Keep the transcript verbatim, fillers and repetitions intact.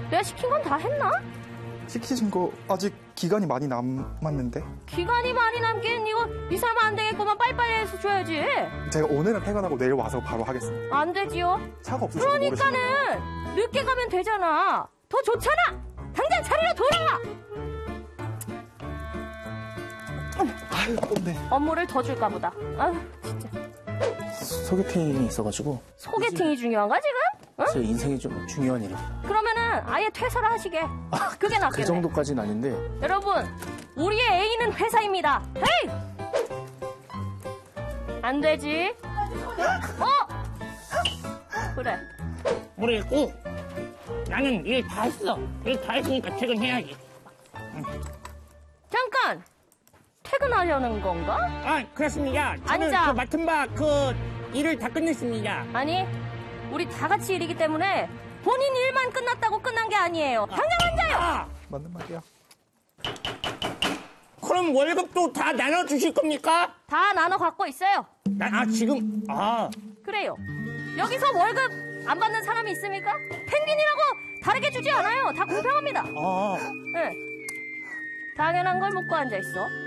내가 시킨 건 다 했나? 시키신 거 아직 기간이 많이 남았는데. 기간이 많이 남긴 이거 이 사람 안 되겠구만. 빨리빨리 해서 줘야지. 제가 오늘은 퇴근하고 내일 와서 바로 하겠습니다. 안 되지요. 차가 없으시고 그러니까는 늦게 가면 되잖아. 더 좋잖아. 당장 자리로 돌아와. 아유, 네. 업무를 더 줄까 보다. 아유, 진짜. 소개팅이 있어가지고. 소개팅이 중요한가 지금? 응? 제 인생이 좀 중요한 일입니다. 그러면은 아예 퇴사를 하시게. 그게 낫겠네. 그 정도까지는 아닌데. 여러분, 우리의 A는 회사입니다. 헤이! 안 되지. 어? 그래. 모르겠고 나는 일 다 했어. 일 다 했으니까 퇴근해야지. 잠깐! 퇴근하려는 건가? 아, 그렇습니다. 저는 앉아. 그 맡은 바 그 일을 다 끝냈습니다. 아니, 우리 다 같이 일이기 때문에 본인 일만 끝났다고 끝난 게 아니에요. 당장 앉아요! 아, 맞는 말이야. 그럼 월급도 다 나눠주실 겁니까? 다 나눠 갖고 있어요. 나, 아, 지금, 아. 그래요. 여기서 월급 안 받는 사람이 있습니까? 펭귄이라고 다르게 주지 않아요. 다 공평합니다. 아. 네. 당연한 걸 묻고 앉아있어.